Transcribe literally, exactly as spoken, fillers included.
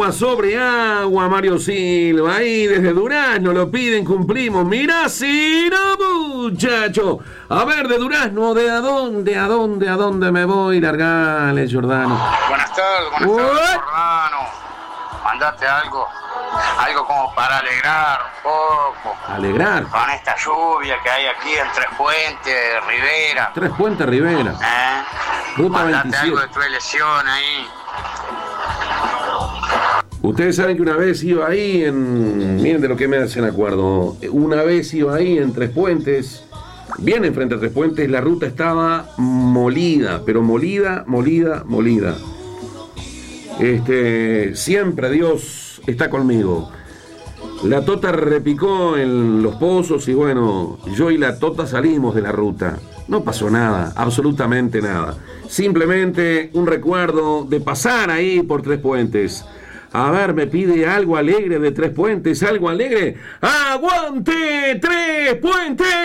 agua sobre agua, Mario Silva. Ahí desde Durazno lo piden, cumplimos. Mirá, si no, muchacho. A ver, de Durazno, ¿de a dónde, a dónde, a dónde me voy? Largale, Giordano. Buenas tardes, buenas tardes, Giordano. Mandate algo, algo como para alegrar un poco. ¿Alegrar? Con esta lluvia que hay aquí en Tres Puentes, Rivera. Tres Puentes, Rivera. ¿Eh? Ruta Mandate veintisiete. algo de tu elección ahí. Ustedes saben que una vez iba ahí en... Miren de lo que me hacen acuerdo. Una vez iba ahí en Tres Puentes, bien enfrente a Tres Puentes, la ruta estaba molida, pero molida, molida, molida. Este, siempre Dios está conmigo. La Tota repicó en los pozos y bueno, yo y la Tota salimos de la ruta. No pasó nada, absolutamente nada. Simplemente un recuerdo de pasar ahí por Tres Puentes. A ver, me pide algo alegre de Tres Puentes, algo alegre. ¡Aguante Tres Puentes!